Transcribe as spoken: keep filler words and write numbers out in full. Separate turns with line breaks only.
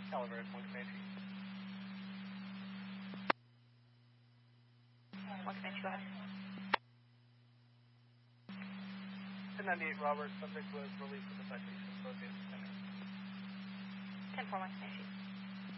Calibrated one Comanche.
one Comanche, go ahead.
ten ninety-eight Robert, subject was released with the citation associated with ten
ten four one Comanche.